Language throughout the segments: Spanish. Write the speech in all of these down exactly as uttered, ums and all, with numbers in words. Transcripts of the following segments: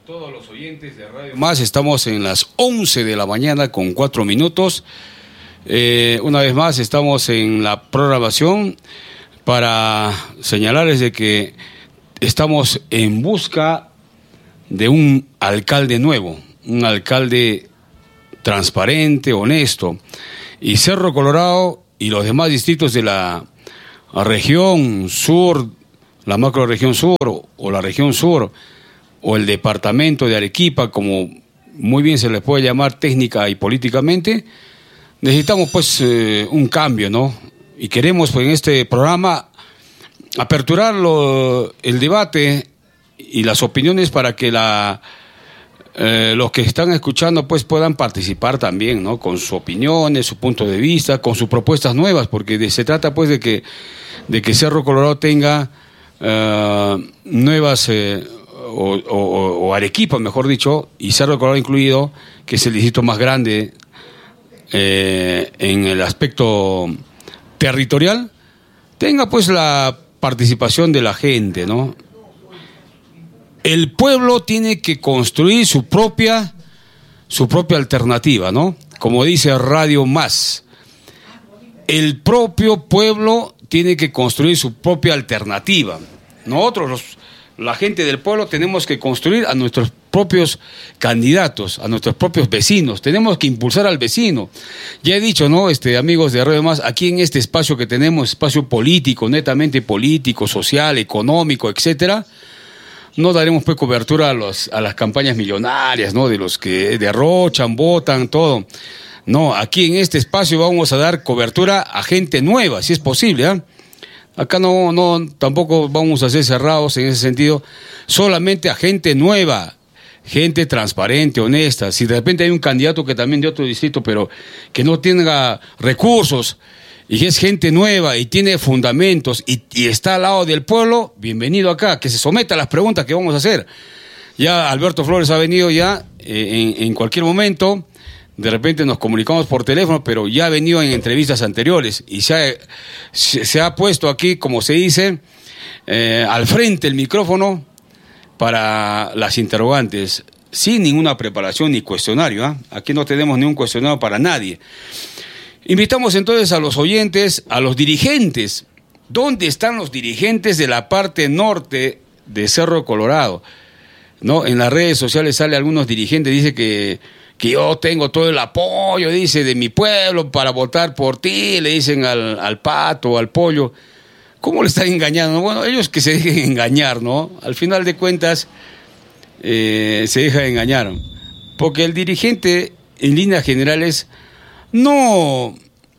todos los oyentes de Radio Más. Estamos en las once de la mañana con cuatro minutos. Eh, una vez más estamos en la programación para señalarles de que estamos en busca de un alcalde nuevo, un alcalde transparente, honesto. Y Cerro Colorado y los demás distritos de la región sur, la macrorregión sur o la región sur, o el departamento de Arequipa, como muy bien se les puede llamar técnica y políticamente, necesitamos pues eh, un cambio, ¿no? Y queremos pues en este programa aperturar lo, el debate y las opiniones para que la eh, los que están escuchando pues puedan participar también, ¿no? Con sus opiniones, su punto de vista, con sus propuestas nuevas, porque de, se trata pues de que de que Cerro Colorado tenga uh, nuevas eh, O, o, o Arequipa, mejor dicho, y Cerro Colorado incluido, que es el distrito más grande eh, en el aspecto territorial, tenga pues la participación de la gente, ¿no? El pueblo tiene que construir su propia, su propia alternativa, ¿no? Como dice Radio Más, el propio pueblo tiene que construir su propia alternativa. Nosotros los La gente del pueblo tenemos que construir a nuestros propios candidatos, a nuestros propios vecinos. Tenemos que impulsar al vecino. Ya he dicho, ¿no? Este, amigos de Radio Más, aquí en este espacio que tenemos, espacio político, netamente político, social, económico, etcétera, no daremos pues cobertura a los, a las campañas millonarias, ¿no? De los que derrochan, votan, todo. No, aquí en este espacio vamos a dar cobertura a gente nueva, si es posible, ¿eh? Acá no, no, tampoco vamos a ser cerrados en ese sentido, solamente a gente nueva, gente transparente, honesta. Si de repente hay un candidato que también de otro distrito, pero que no tenga recursos, y es gente nueva y tiene fundamentos y, y está al lado del pueblo, bienvenido acá, que se someta a las preguntas que vamos a hacer. Ya Alberto Flores ha venido ya eh, en, en cualquier momento. De repente nos comunicamos por teléfono, pero ya ha venido en entrevistas anteriores y se ha, se, se ha puesto aquí, como se dice, eh, al frente el micrófono para las interrogantes, sin ninguna preparación ni cuestionario, ¿eh? Aquí no tenemos ni un cuestionario para nadie. Invitamos entonces a los oyentes, a los dirigentes. ¿Dónde están los dirigentes de la parte norte de Cerro Colorado? ¿No? En las redes sociales sale algunos dirigentes, dice que que yo tengo todo el apoyo, dice, de mi pueblo para votar por ti, le dicen al, al pato, al pollo. ¿Cómo le están engañando? Bueno, ellos que se dejen engañar, ¿no? Al final de cuentas, eh, se deja engañar. Porque el dirigente, en líneas generales, no,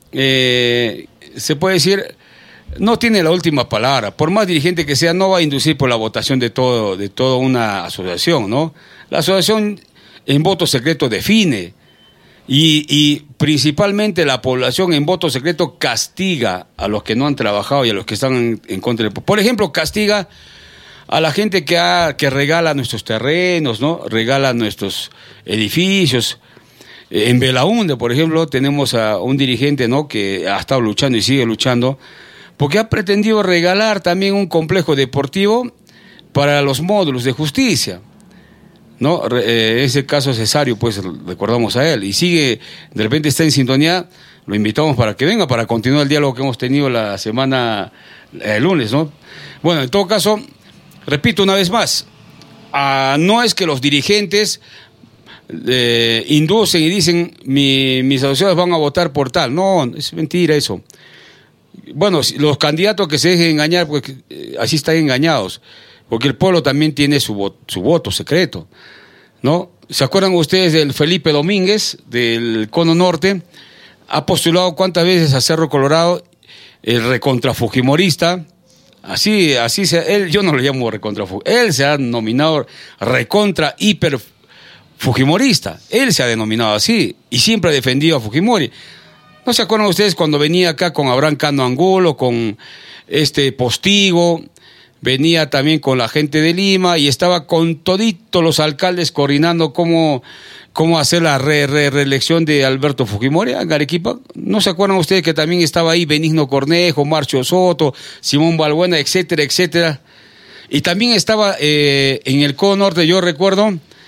eh, se puede decir, no tiene la última palabra. Por más dirigente que sea, no va a inducir por la votación de todo, de toda una asociación, ¿no? La asociación en voto secreto define y, y principalmente la población en voto secreto castiga a los que no han trabajado y a los que están en, en contra del... Por ejemplo, castiga a la gente que, ha, que regala nuestros terrenos, ¿no? Regala nuestros edificios. En Belaúnde, por ejemplo, tenemos a un dirigente, ¿no? Que ha estado luchando y sigue luchando porque ha pretendido regalar también un complejo deportivo para los módulos de justicia, ¿no? Eh, ese caso Cesario, pues recordamos a él y sigue, de repente está en sintonía, lo invitamos para que venga, para continuar el diálogo que hemos tenido la semana, el lunes, ¿no? Bueno, en todo caso, repito una vez más, ah, no es que los dirigentes eh, inducen y dicen Mi, mis asociados van a votar por tal, no, es mentira eso. Bueno, los candidatos que se dejen engañar, pues eh, así están engañados. Porque el pueblo también tiene su, vo- su voto secreto, ¿no? ¿Se acuerdan ustedes del Felipe Domínguez, del Cono Norte? Ha postulado cuántas veces a Cerro Colorado, el recontrafujimorista. Así, así se, él, yo no lo llamo recontrafujimorista. Él se ha nominado recontra hiper fujimorista. Él se ha denominado así y siempre ha defendido a Fujimori. ¿No se acuerdan ustedes cuando venía acá con Abraham Cano Angulo, con este Postigo? Venía también con la gente de Lima y estaba con toditos los alcaldes coordinando cómo, cómo hacer la re, re, reelección de Alberto Fujimori en Arequipa. ¿No se acuerdan ustedes que también estaba ahí Benigno Cornejo, Marcio Soto, Simón Balbuena, etcétera, etcétera? Y también estaba eh, en el Cono Norte, yo recuerdo,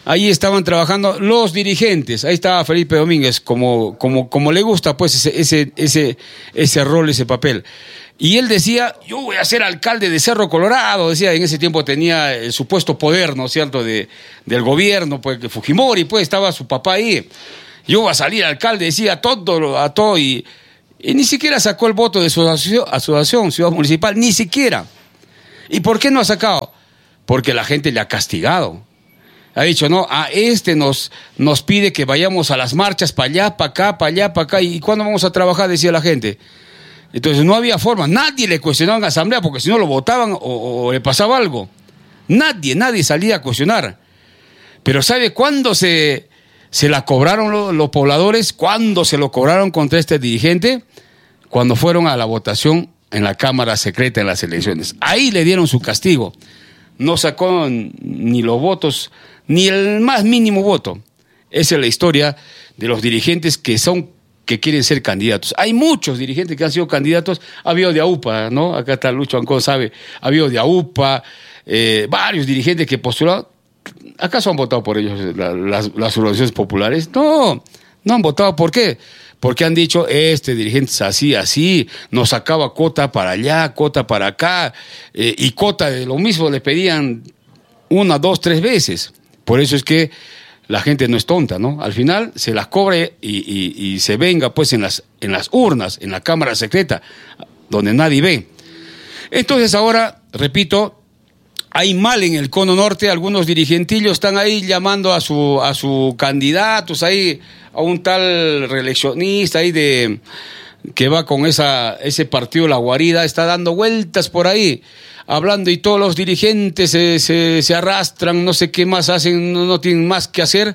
Ahí estaban trabajando los dirigentes. Ahí estaba Felipe Domínguez, como, como, como le gusta pues ese, ese, ese, ese rol, ese papel. Y él decía, yo voy a ser alcalde de Cerro Colorado, decía, en ese tiempo tenía el supuesto poder, ¿no es cierto?, de, del gobierno, pues, de Fujimori, pues, estaba su papá ahí. Yo voy a salir alcalde, decía, a todo, a todo, y, y ni siquiera sacó el voto de su asociación, asociación, ciudad municipal, ni siquiera. ¿Y por qué no ha sacado? Porque la gente le ha castigado. Ha dicho, no, a este nos, nos pide que vayamos a las marchas para allá, para acá, para allá, para acá, ¿y cuándo vamos a trabajar?, decía la gente. Entonces no había forma, nadie le cuestionaba en asamblea, porque si no lo votaban o, o le pasaba algo. Nadie, nadie salía a cuestionar. Pero ¿sabe cuándo se, se la cobraron los, los pobladores? ¿Cuándo se lo cobraron contra este dirigente? Cuando fueron a la votación en la Cámara Secreta en las elecciones. Ahí le dieron su castigo. No sacó ni los votos, ni el más mínimo voto. Esa es la historia de los dirigentes que son que quieren ser candidatos. Hay muchos dirigentes que han sido candidatos. Ha habido de A U P A, ¿no? Acá está Lucho Ancón, sabe. Ha habido de A U P A, eh, varios dirigentes que postularon. ¿Acaso han votado por ellos la, las, las organizaciones populares? No, no han votado. ¿Por qué? Porque han dicho, este dirigente es así, así, nos sacaba cota para allá, cota para acá, eh, y cota de lo mismo le pedían una, dos, tres veces. Por eso es que la gente no es tonta, ¿no? Al final se las cobre y, y, y se venga pues en las, en las urnas, en la Cámara Secreta, donde nadie ve. Entonces ahora, repito, hay mal en el Cono Norte, algunos dirigentillos están ahí llamando a su, a su candidatos, ahí, a un tal reeleccionista ahí de que va con esa, ese partido La Guarida, está dando vueltas por ahí, hablando, y todos los dirigentes se, se, se arrastran, no sé qué más hacen, no, no tienen más que hacer,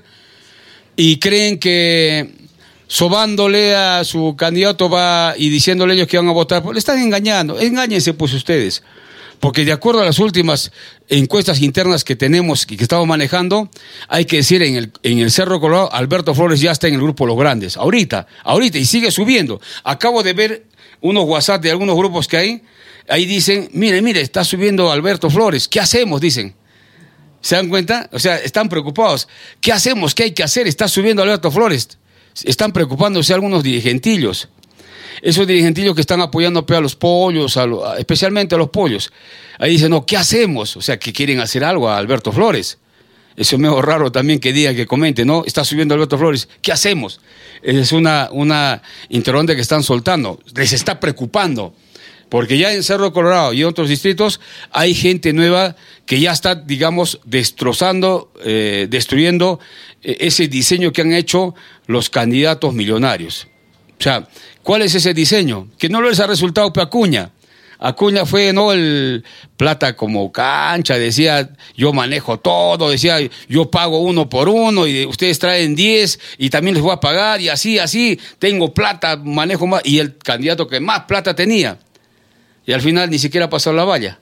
y creen que sobándole a su candidato va y diciéndole ellos que van a votar, le están engañando. Engáñense pues ustedes, porque de acuerdo a las últimas encuestas internas que tenemos y que estamos manejando, hay que decir, en el, en el Cerro Colorado, Alberto Flores ya está en el grupo Los Grandes, ahorita, ahorita, y sigue subiendo. Acabo de ver unos WhatsApp de algunos grupos que hay. Ahí dicen, mire, mire, está subiendo Alberto Flores, ¿qué hacemos?, dicen. ¿Se dan cuenta? O sea, están preocupados. ¿Qué hacemos? ¿Qué hay que hacer? Está subiendo Alberto Flores. Están preocupándose algunos dirigentillos. Esos dirigentillos que están apoyando a los pollos, a lo, especialmente a los pollos. Ahí dicen, no, ¿qué hacemos? O sea, que quieren hacer algo a Alberto Flores. Eso es medio raro también que digan, que comenten, ¿no? Está subiendo Alberto Flores, ¿qué hacemos? Es una, una interrogante que están soltando. Les está preocupando. Porque ya en Cerro Colorado y en otros distritos hay gente nueva que ya está, digamos, destrozando, eh, destruyendo eh, ese diseño que han hecho los candidatos millonarios. O sea, ¿cuál es ese diseño? Que no les ha resultado para Acuña. Acuña fue, ¿no?, el plata como cancha, decía, yo manejo todo, decía, yo pago uno por uno y ustedes traen diez y también les voy a pagar, y así, así, tengo plata, manejo más, y el candidato que más plata tenía. Y al final ni siquiera pasó la valla,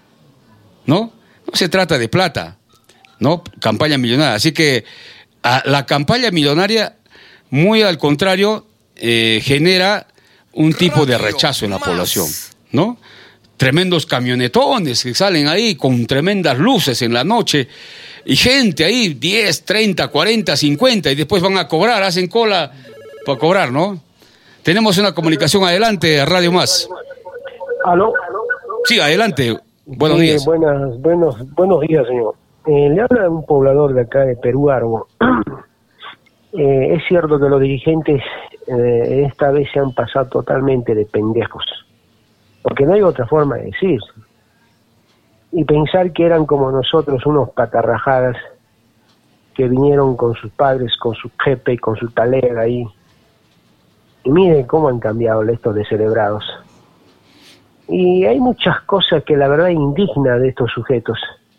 ¿no? No se trata de plata, ¿no? Campaña millonaria. Así que a la campaña millonaria, muy al contrario, eh, genera un tipo de rechazo en la población, ¿no? Tremendos camionetones que salen ahí con tremendas luces en la noche, y gente ahí, diez, treinta, cuarenta, cincuenta, y después van a cobrar, hacen cola para cobrar, ¿no? Tenemos una comunicación, adelante, Radio Más. ¿Aló? Sí, adelante. Buenos sí, días. Buenas, buenos, buenos días, señor. Eh, le habla un poblador de acá de Perú, Arbo. eh, es cierto que los dirigentes eh, esta vez se han pasado totalmente de pendejos, porque no hay otra forma de decir. Y pensar que eran como nosotros, unos patarrajadas que vinieron con sus padres, con su jefe y con su talega ahí. Y miren cómo han cambiado estos descerebrados. Y hay muchas cosas que la verdad indigna de estos sujetos.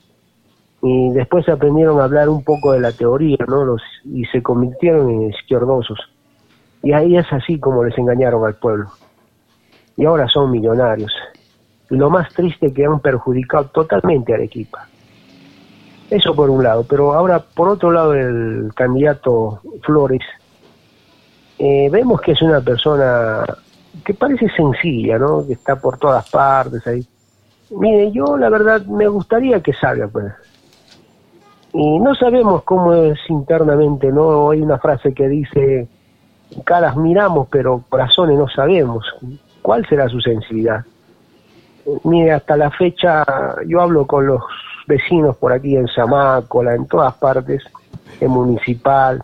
Y después aprendieron a hablar un poco de la teoría, ¿no? Los, y se convirtieron en izquierdosos. Y ahí es así como les engañaron al pueblo. Y ahora son millonarios. Y lo más triste es que han perjudicado totalmente a Arequipa. Eso por un lado. Pero ahora, por otro lado, el candidato Flores, eh, vemos que es una persona que parece sencilla, ¿no? Que está por todas partes ahí. Mire, yo la verdad me gustaría que salga, pues. Y no sabemos cómo es internamente, ¿no? Hay una frase que dice, caras miramos, pero corazones no sabemos. ¿Cuál será su sensibilidad? Mire, hasta la fecha, yo hablo con los vecinos por aquí en Zamácola, en todas partes, en Municipal,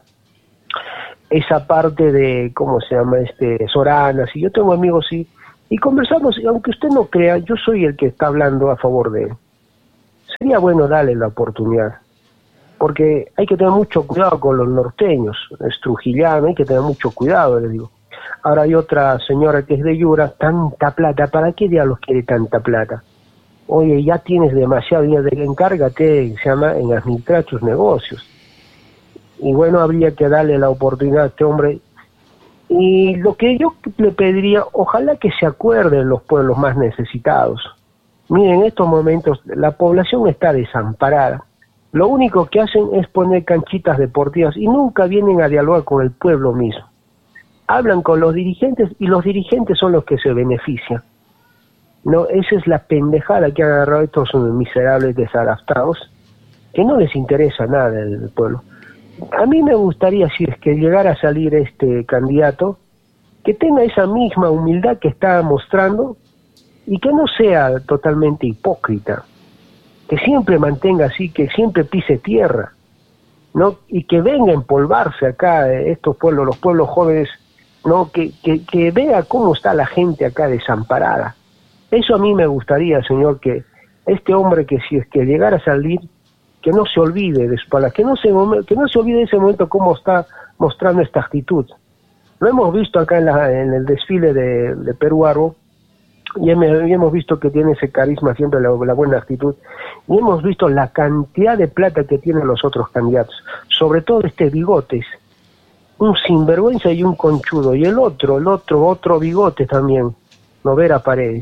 esa parte de, ¿cómo se llama? este Soranas, y yo tengo amigos y, y conversamos, y aunque usted no crea, yo soy el que está hablando a favor de él. Sería bueno darle la oportunidad, porque hay que tener mucho cuidado con los norteños, es trujillano, hay que tener mucho cuidado, les digo. Ahora hay otra señora que es de Yura, tanta plata, ¿para qué diablos quiere tanta plata? Oye, ya tienes demasiado dinero, encárgate, se llama, en administrar tus negocios. Y bueno, habría que darle la oportunidad a este hombre. Y lo que yo le pediría, ojalá que se acuerden los pueblos más necesitados. Miren, en estos momentos la población está desamparada. Lo único que hacen es poner canchitas deportivas y nunca vienen a dialogar con el pueblo mismo. Hablan con los dirigentes y los dirigentes son los que se benefician. No, esa es la pendejada que han agarrado estos miserables desadaptados, que no les interesa nada el pueblo. A mí me gustaría, si es que llegara a salir este candidato, que tenga esa misma humildad que está mostrando y que no sea totalmente hipócrita, que siempre mantenga así, que siempre pise tierra, ¿no? Y que venga a empolvarse acá estos pueblos, los pueblos jóvenes, ¿no? Que, que, que vea cómo está la gente acá desamparada. Eso a mí me gustaría, señor, que este hombre, que si es que llegara a salir, que no se olvide de su palabra, que no se, que no se olvide de ese momento cómo está mostrando esta actitud. Lo hemos visto acá en, la, en el desfile de, de Perú Arbo, y hemos visto que tiene ese carisma, siempre la, la buena actitud, y hemos visto la cantidad de plata que tienen los otros candidatos, sobre todo este Bigotes, un sinvergüenza y un conchudo, y el otro, el otro, otro Bigotes también, Novera Paredes.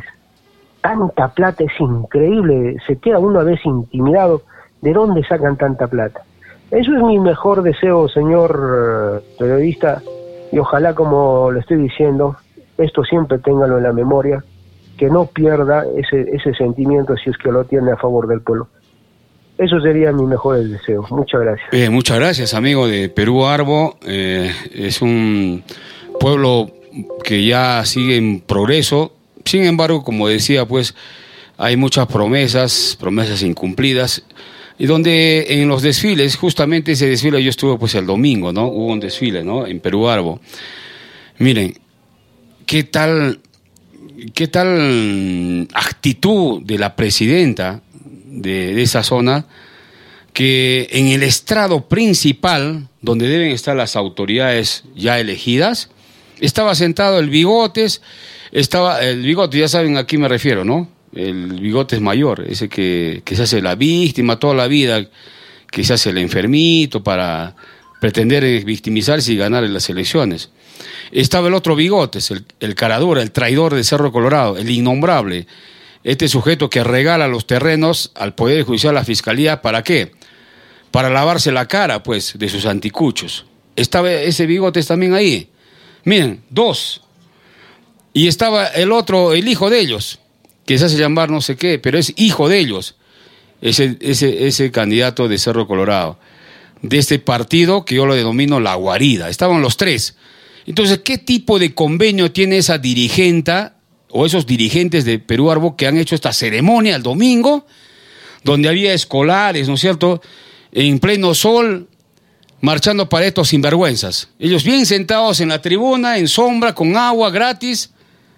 Tanta plata, es increíble, se queda uno a veces intimidado. ¿De dónde sacan tanta plata? Eso es mi mejor deseo, señor periodista, y ojalá, como le estoy diciendo, esto siempre téngalo en la memoria, que no pierda ese, ese sentimiento si es que lo tiene a favor del pueblo. Eso sería mi mejor deseo. Muchas gracias. Eh, muchas gracias, amigo de Perú Arbo. Eh, es un pueblo que ya sigue en progreso. Sin embargo, como decía, pues hay muchas promesas, promesas incumplidas. Y donde en los desfiles, justamente ese desfile yo estuve pues el domingo, ¿no? Hubo un desfile, ¿no? En Perú Arbo. Miren, qué tal, qué tal actitud de la presidenta de, de esa zona, que en el estrado principal, donde deben estar las autoridades ya elegidas, estaba sentado el Bigotes, estaba el Bigotes, ya saben a quién me refiero, ¿no? El Bigotes mayor, ese que, que se hace la víctima toda la vida, que se hace el enfermito para pretender victimizarse y ganar en las elecciones. Estaba el otro Bigotes, el, el caradura, el traidor de Cerro Colorado, el innombrable, este sujeto que regala los terrenos al Poder Judicial, a la Fiscalía, ¿para qué? Para lavarse la cara, pues, de sus anticuchos. Estaba ese Bigotes también ahí. Miren, dos. Y estaba el otro, el hijo de ellos, que se hace llamar no sé qué, pero es hijo de ellos, ese, ese, ese candidato de Cerro Colorado, de este partido que yo lo denomino La Guarida. Estaban los tres. Entonces, ¿qué tipo de convenio tiene esa dirigenta o esos dirigentes de Perú Arbo que han hecho esta ceremonia el domingo, donde había escolares, ¿no es cierto?, en pleno sol, marchando para estos sinvergüenzas? Ellos bien sentados en la tribuna, en sombra, con agua gratis,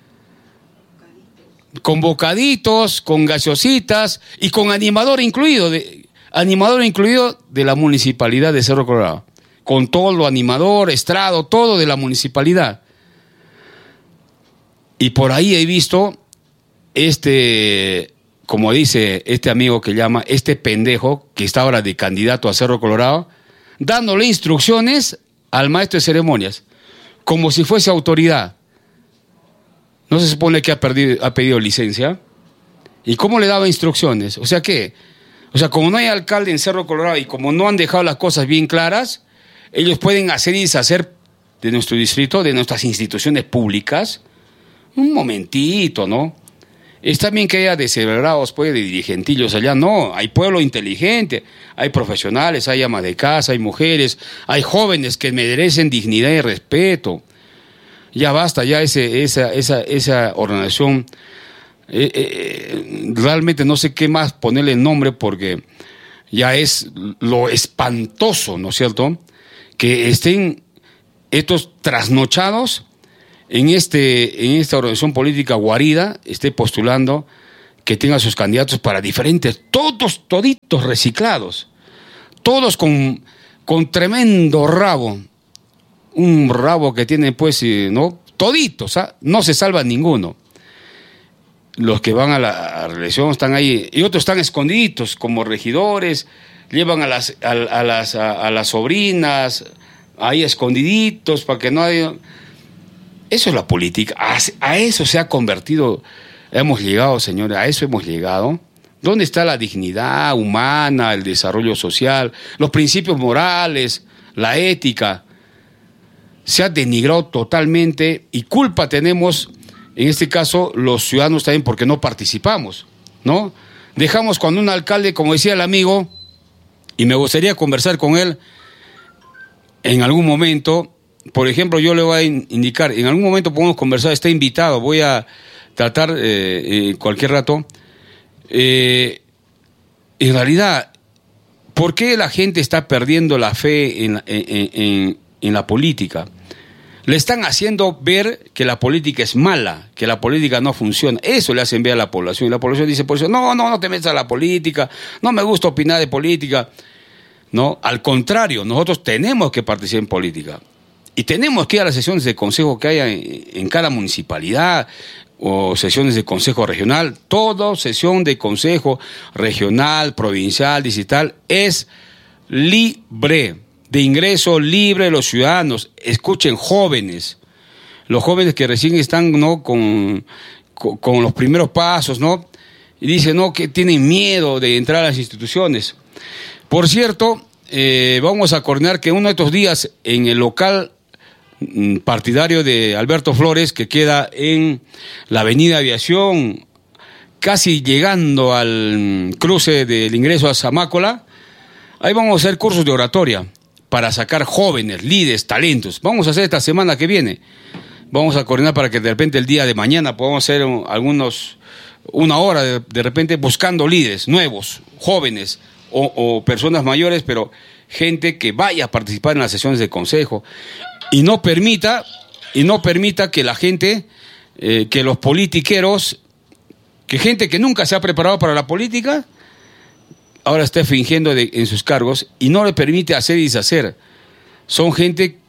con bocaditos, con gaseositas y con animador incluido, de, animador incluido de la municipalidad de Cerro Colorado, con todo lo animador, estrado, todo de la municipalidad. Y por ahí he visto este, como dice este amigo que llama, este pendejo que está ahora de candidato a Cerro Colorado, dándole instrucciones al maestro de ceremonias, como si fuese autoridad. ¿No se supone que ha, perdido, ha pedido licencia? ¿Y cómo le daba instrucciones? O sea, ¿qué? O sea, como no hay alcalde en Cerro Colorado y como no han dejado las cosas bien claras, ellos pueden hacer y deshacer de nuestro distrito, de nuestras instituciones públicas. Un momentito, ¿no? Está bien que haya descerebrados, pues, de dirigentillos allá. No, hay pueblo inteligente, hay profesionales, hay amas de casa, hay mujeres, hay jóvenes que merecen dignidad y respeto. Ya basta, ya ese, esa, esa, esa organización, eh, eh, realmente no sé qué más ponerle nombre porque ya es lo espantoso, ¿no es cierto?, que estén estos trasnochados en, este, en esta organización política guarida, esté postulando que tenga sus candidatos para diferentes, todos, toditos reciclados, todos con, con tremendo rabo, un rabo que tienen pues, ¿no? Toditos, ¿ah? No se salva ninguno. Los que van a la, a la reelección están ahí, y otros están escondiditos como regidores, llevan a las, a, a las, a, a las sobrinas ahí escondiditos para que no haya... Eso es la política, a, a eso se ha convertido, hemos llegado, señores, a eso hemos llegado. ¿Dónde está la dignidad humana, el desarrollo social, los principios morales, la ética? Se ha denigrado totalmente y culpa tenemos, en este caso, los ciudadanos también porque no participamos, ¿no? Dejamos cuando un alcalde, como decía el amigo, y me gustaría conversar con él en algún momento, por ejemplo, yo le voy a indicar, en algún momento podemos conversar, está invitado, voy a tratar eh, eh, cualquier rato. Eh, en realidad, ¿por qué la gente está perdiendo la fe en, en, en, en la política? Le están haciendo ver que la política es mala, que la política no funciona. Eso le hacen ver a la población. Y la población dice por eso, no, no, no te metas a la política, no me gusta opinar de política. No, al contrario, nosotros tenemos que participar en política. Y tenemos que ir a las sesiones de consejo que haya en, en cada municipalidad o sesiones de consejo regional. Toda sesión de consejo regional, provincial, distrital es libre, de ingreso libre de los ciudadanos. Escuchen, jóvenes, los jóvenes que recién están, ¿no?, con, con, con los primeros pasos, ¿no? Y dicen, no, que tienen miedo de entrar a las instituciones. Por cierto, eh, vamos a coordinar que uno de estos días en el local partidario de Alberto Flores, que queda en la avenida Aviación, casi llegando al cruce del ingreso a Zamácola, ahí vamos a hacer cursos de oratoria para sacar jóvenes, líderes, talentos. Vamos a hacer esta semana que viene. Vamos a coordinar para que de repente el día de mañana podamos hacer algunos, una hora de, de repente buscando líderes nuevos, jóvenes o, o personas mayores, pero gente que vaya a participar en las sesiones de consejo. Y no permita, y no permita que la gente, eh, que los politiqueros, que gente que nunca se ha preparado para la política, ahora esté fingiendo de, en sus cargos y no le permite hacer y deshacer. Son gente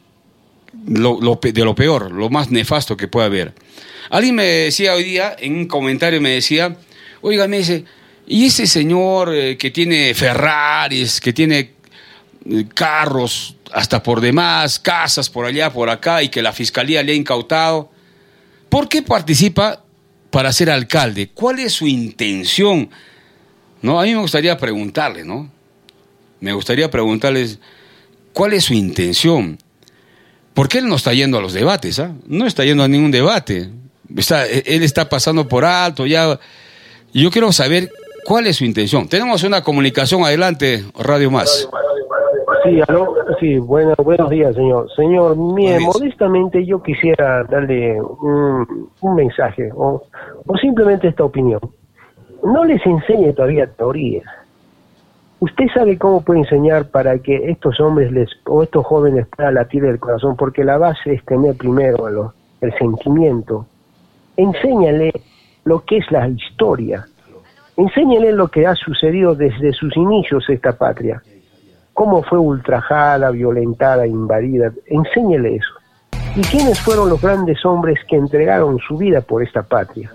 lo, lo, de lo peor, lo más nefasto que puede haber. Alguien me decía hoy día, en un comentario me decía, oiga, me dice, ¿y ese señor eh, que tiene Ferraris, que tiene eh, carros hasta por demás, casas por allá, por acá, y que la fiscalía le ha incautado, ¿por qué participa para ser alcalde? ¿Cuál es su intención? No, a mí me gustaría preguntarle, ¿no? Me gustaría preguntarles, ¿cuál es su intención? Porque él no está yendo a los debates, ¿ah? No está yendo a ningún debate. Está, él está pasando por alto ya. Yo quiero saber cuál es su intención. Tenemos una comunicación, adelante, Radio Más. Sí, aló, sí, bueno, buenos días, señor. Señor, mire, modestamente yo quisiera darle un, un mensaje o, o simplemente esta opinión. No les enseñe todavía teoría. Usted sabe cómo puede enseñar para que estos hombres les o estos jóvenes puedan latir del corazón, porque la base es tener primero lo, el sentimiento. Enséñale lo que es la historia. Enséñale lo que ha sucedido desde sus inicios esta patria. Cómo fue ultrajada, violentada, invadida. Enséñele eso. ¿Y quiénes fueron los grandes hombres que entregaron su vida por esta patria?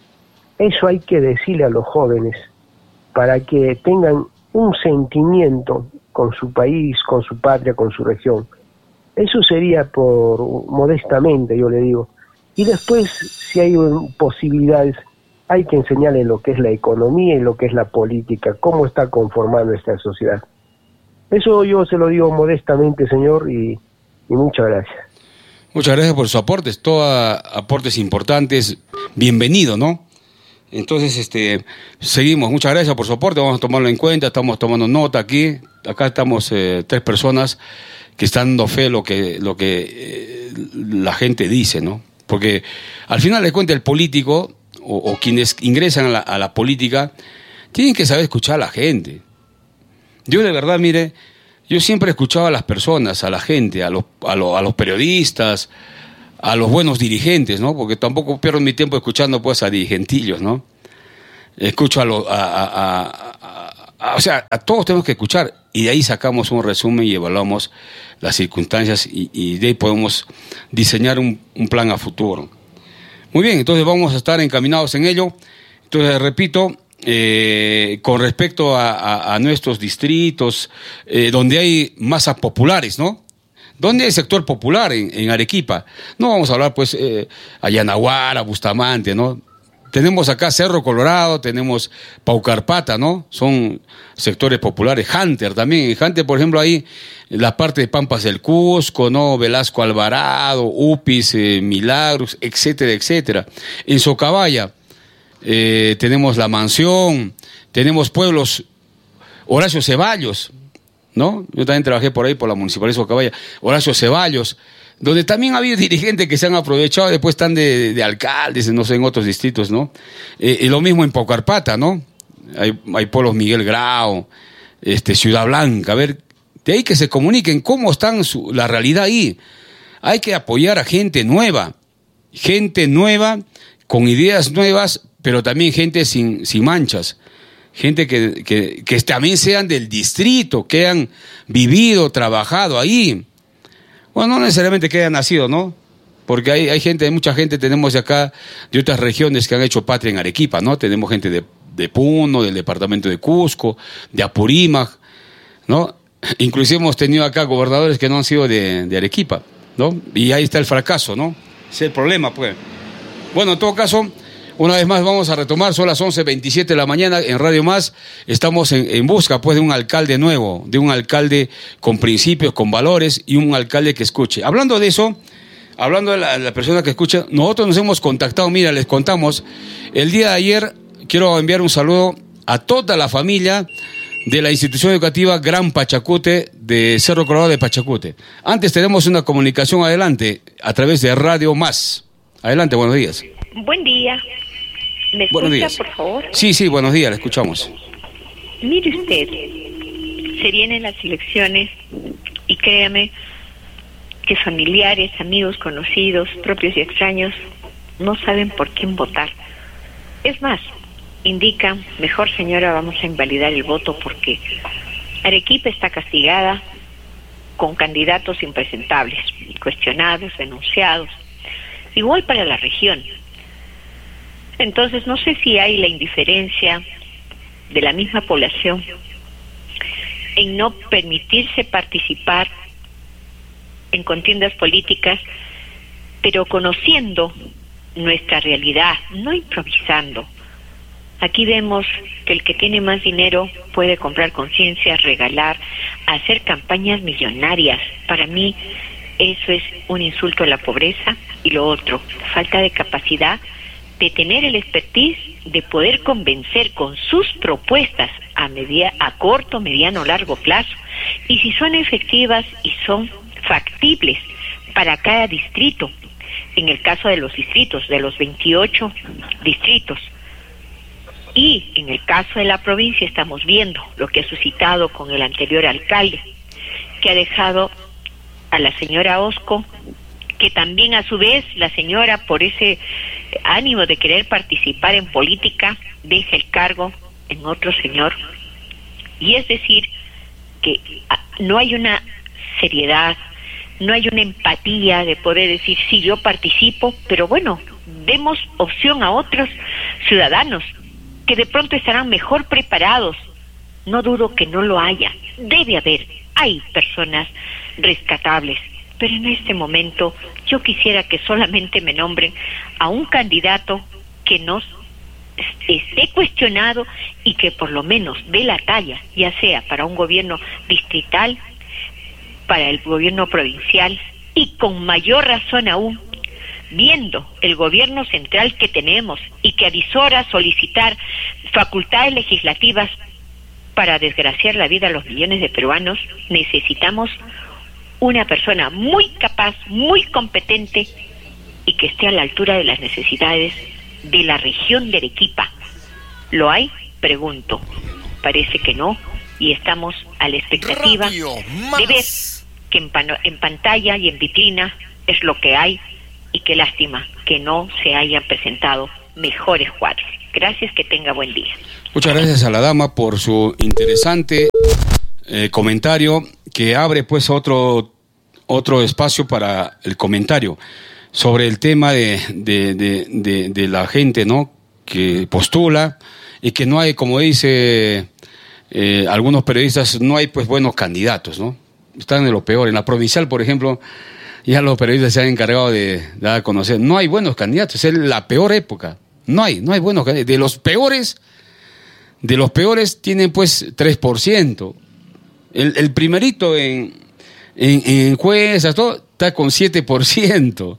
Eso hay que decirle a los jóvenes para que tengan un sentimiento con su país, con su patria, con su región. Eso sería por modestamente, yo le digo. Y después, si hay posibilidades, hay que enseñarle lo que es la economía y lo que es la política, cómo está conformando esta sociedad. Eso yo se lo digo modestamente, señor, y, y muchas gracias. Muchas gracias por sus aportes, todos aportes importantes, bienvenido, ¿no? Entonces, este, seguimos. Muchas gracias por su soporte, vamos a tomarlo en cuenta, estamos tomando nota aquí. Acá estamos eh, tres personas que están dando fe lo que, lo que eh, la gente dice, ¿no? Porque al final de cuentas el político o, o quienes ingresan a la, a la política tienen que saber escuchar a la gente. Yo de verdad, mire, yo siempre he escuchado a las personas, a la gente, a los, a los, a los periodistas, a los buenos dirigentes, ¿no? Porque tampoco pierdo mi tiempo escuchando pues a dirigentillos, ¿no? Escucho a los, a, a, a, a, a, o sea, a todos tenemos que escuchar y de ahí sacamos un resumen y evaluamos las circunstancias y, y de ahí podemos diseñar un, un plan a futuro. Muy bien, entonces vamos a estar encaminados en ello. Entonces, repito, eh, con respecto a, a, a nuestros distritos, eh, donde hay masas populares, ¿no? ¿Dónde hay sector popular? En, en Arequipa. No vamos a hablar, pues, eh, a Yanaguara, Bustamante, ¿no? Tenemos acá Cerro Colorado, tenemos Paucarpata, ¿no? Son sectores populares. Hunter también. En Hunter, por ejemplo, ahí la parte de Pampas del Cusco, ¿no? Velasco Alvarado, Upis, eh, Milagros, etcétera, etcétera. En Socabaya eh, tenemos La Mansión, tenemos pueblos, Horacio Ceballos, ¿no? Yo también trabajé por ahí, por la Municipalidad de Socabaya, Horacio Ceballos, donde también ha habido dirigentes que se han aprovechado, después están de, de, de alcaldes, no sé, en otros distritos, ¿no? Eh, y lo mismo en Paucarpata, ¿no? Hay, hay pueblos Miguel Grau, este, Ciudad Blanca, a ver, de ahí que se comuniquen cómo están su, la realidad ahí. Hay que apoyar a gente nueva, gente nueva, con ideas nuevas, pero también gente sin, sin manchas. Gente que, que, que también sean del distrito, que han vivido, trabajado ahí. Bueno, no necesariamente que hayan nacido, ¿no? Porque hay, hay gente, hay mucha gente, tenemos de acá, de otras regiones que han hecho patria en Arequipa, ¿no? Tenemos gente de, de Puno, del departamento de Cusco, de Apurímac, ¿no? Inclusive hemos tenido acá gobernadores que no han sido de, de Arequipa, ¿no? Y ahí está el fracaso, ¿no? Ese es el problema, pues. Bueno, en todo caso, una vez más vamos a retomar, son las once veintisiete de la mañana en Radio Más, estamos en, en busca pues de un alcalde nuevo, de un alcalde con principios, con valores y un alcalde que escuche. Hablando de eso, hablando de la, la persona que escucha, nosotros nos hemos contactado, mira, les contamos, el día de ayer quiero enviar un saludo a toda la familia de la institución educativa Gran Pachacute de Cerro Colorado de Pachacute. Antes tenemos una comunicación adelante a través de Radio Más. Adelante, buenos días. Buen día. ¿Me escucha, buenos días, por favor? Sí, sí, buenos días, le escuchamos. Mire usted, se vienen las elecciones y créame que familiares, amigos, conocidos, propios y extraños no saben por quién votar. Es más, indican, mejor señora, vamos a invalidar el voto porque Arequipa está castigada con candidatos impresentables, cuestionados, denunciados. Igual para la región. Entonces, no sé si hay la indiferencia de la misma población en no permitirse participar en contiendas políticas, pero conociendo nuestra realidad, no improvisando. Aquí vemos que el que tiene más dinero puede comprar conciencia, regalar, hacer campañas millonarias. Para mí, eso es un insulto a la pobreza. Y lo otro, falta de capacidad de tener el expertise de poder convencer con sus propuestas a media, a corto, mediano, largo plazo, y si son efectivas y son factibles para cada distrito. En el caso de los distritos, de los veintiocho distritos, y en el caso de la provincia estamos viendo lo que ha suscitado con el anterior alcalde, que ha dejado a la señora Osco, que también a su vez la señora, por ese ánimo de querer participar en política, deja el cargo en otro señor. Y es decir, que no hay una seriedad, no hay una empatía de poder decir, sí, yo participo, pero bueno, demos opción a otros ciudadanos que de pronto estarán mejor preparados. No dudo que no lo haya, debe haber, hay personas rescatables, pero en este momento yo quisiera que solamente me nombren a un candidato que nos esté cuestionado y que por lo menos dé la talla, ya sea para un gobierno distrital, para el gobierno provincial y con mayor razón aún viendo el gobierno central que tenemos y que avisora solicitar facultades legislativas para desgraciar la vida a los millones de peruanos, necesitamos una persona muy capaz, muy competente y que esté a la altura de las necesidades de la región de Arequipa. ¿Lo hay? Pregunto. Parece que no, y estamos a la expectativa de ver que en, pan- en pantalla y en vitrina es lo que hay, y qué lástima que no se hayan presentado mejores cuadros. Gracias, que tenga buen día. Muchas gracias a la dama por su interesante eh, comentario, que abre pues otro, otro espacio para el comentario sobre el tema de, de, de, de, de la gente, ¿no?, que postula y que no hay, como dice eh, algunos periodistas, no hay pues buenos candidatos, ¿no? Están en lo peor. En la provincial, por ejemplo, ya los periodistas se han encargado de dar a conocer, no hay buenos candidatos, es la peor época. No hay, no hay buenos candidatos. De los peores, de los peores tienen pues tres por ciento. El, el primerito en, en, en juezas, todo, está con siete por ciento.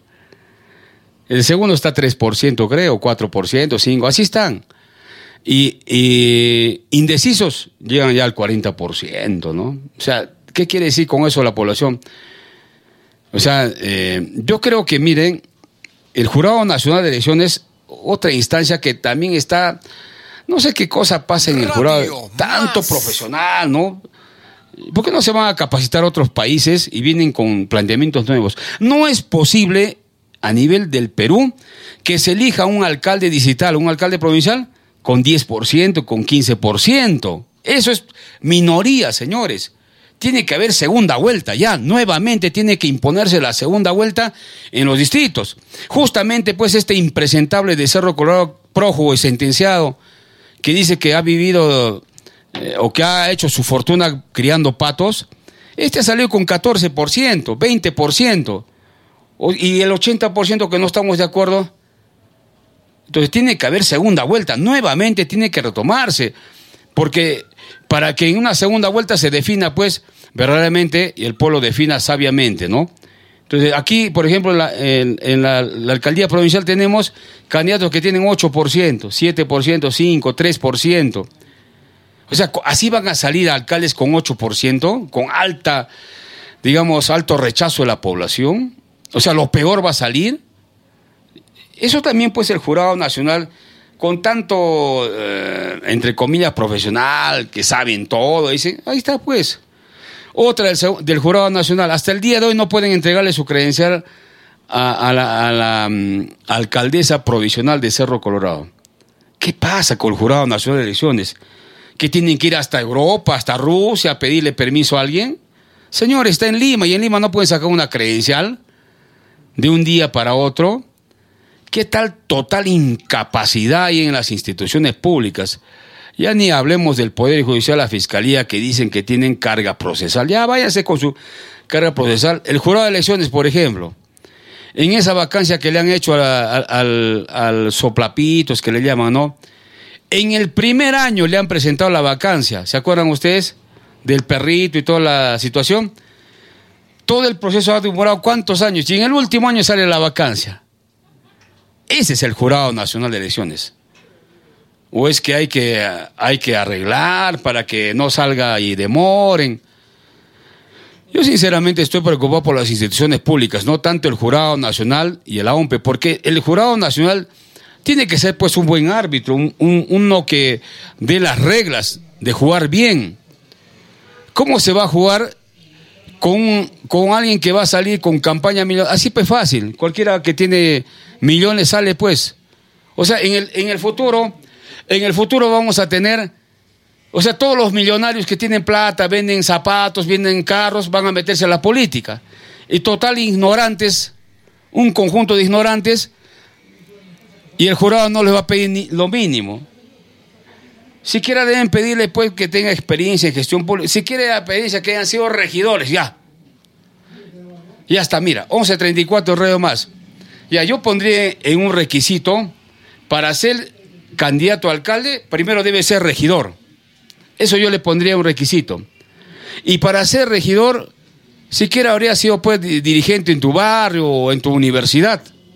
El segundo está tres por ciento, creo, cuatro por ciento, cinco por ciento, así están. Y, y indecisos llegan ya al cuarenta por ciento, ¿no? O sea, ¿qué quiere decir con eso la población? O sea, eh, yo creo que, miren, el Jurado Nacional de Elecciones, otra instancia que también está, no sé qué cosa pasa en el jurado, tanto profesional, ¿no? ¿Por qué no se van a capacitar otros países y vienen con planteamientos nuevos? No es posible a nivel del Perú que se elija un alcalde distrital, un alcalde provincial con diez por ciento, con quince por ciento. Eso es minoría, señores. Tiene que haber segunda vuelta ya, nuevamente tiene que imponerse la segunda vuelta en los distritos. Justamente pues este impresentable de Cerro Colorado, prófugo y sentenciado, que dice que ha vivido eh, o que ha hecho su fortuna criando patos, este ha salido con catorce por ciento, veinte por ciento, y el ochenta por ciento que no estamos de acuerdo. Entonces tiene que haber segunda vuelta, nuevamente tiene que retomarse, porque para que en una segunda vuelta se defina, pues, verdaderamente, y el pueblo defina sabiamente, ¿no? Entonces, aquí, por ejemplo, en, la, en, en la, la alcaldía provincial tenemos candidatos que tienen ocho por ciento, siete por ciento, cinco por ciento, tres por ciento. O sea, así van a salir alcaldes con ocho por ciento, con alta, digamos, alto rechazo de la población. O sea, lo peor va a salir. Eso también, pues, el Jurado Nacional, con tanto, eh, entre comillas, profesional, que saben todo, dice, ahí está, pues. Otra del, del Jurado Nacional, hasta el día de hoy no pueden entregarle su credencial a, a, la, a la um, alcaldesa provisional de Cerro Colorado. ¿Qué pasa con el Jurado Nacional de Elecciones? ¿Que tienen que ir hasta Europa, hasta Rusia, a pedirle permiso a alguien? Señor, está en Lima, y en Lima no pueden sacar una credencial de un día para otro. ¿Qué tal total incapacidad hay en las instituciones públicas? Ya ni hablemos del Poder Judicial, la Fiscalía, que dicen que tienen carga procesal. Ya váyase con su carga procesal. El Jurado de Elecciones, por ejemplo, en esa vacancia que le han hecho a, a, al, al soplapitos, que le llaman, ¿no? En el primer año le han presentado la vacancia. ¿Se acuerdan ustedes del perrito y toda la situación? Todo el proceso ha demorado ¿cuántos años? Y en el último año sale la vacancia. Ese es el Jurado Nacional de Elecciones. ¿O es que hay que, hay que arreglar para que no salga y demoren? Yo sinceramente estoy preocupado por las instituciones públicas, no tanto el Jurado Nacional y el A O M P E, porque el Jurado Nacional tiene que ser pues un buen árbitro, un, un, uno que dé las reglas de jugar bien. ¿Cómo se va a jugar con, con alguien que va a salir con campaña millonaria? Así pues fácil, cualquiera que tiene millones sale pues. O sea, en el, en el futuro... En el futuro vamos a tener, o sea, todos los millonarios que tienen plata, venden zapatos, venden carros, van a meterse a la política. Y total ignorantes, un conjunto de ignorantes, y el jurado no les va a pedir ni lo mínimo. Siquiera deben pedirle pues que tenga experiencia en gestión pública, siquiera experiencia que hayan sido regidores, ya. Ya está, mira, once treinta y cuatro reo más. Ya, yo pondría en un requisito para ser candidato a alcalde, primero debe ser regidor. Eso yo le pondría un requisito. Y para ser regidor, siquiera habría sido pues dirigente en tu barrio o en tu universidad.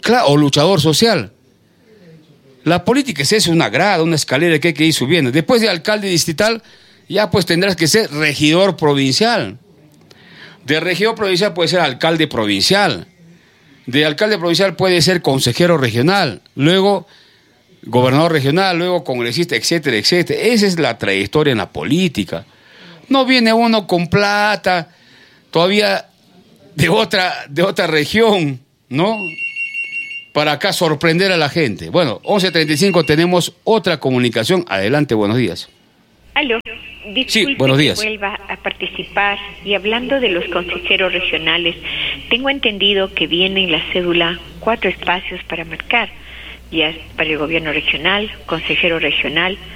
Claro, o luchador social. La política es eso, una grada, una escalera que hay que ir subiendo. Después de alcalde distrital, ya pues tendrás que ser regidor provincial. De regidor provincial puede ser alcalde provincial. De alcalde provincial puede ser consejero regional. Luego, gobernador regional, luego congresista, etcétera, etcétera. Esa es la trayectoria en la política. No viene uno con plata, todavía de otra, de otra región, ¿no? Para acá sorprender a la gente. Bueno, once treinta y cinco tenemos otra comunicación. Adelante, buenos días. Aló, disculpe sí, buenos días. Que vuelva a participar. Y hablando de los consejeros regionales, tengo entendido que viene en la cédula cuatro espacios para marcar. Ya para el gobierno regional, consejero regional,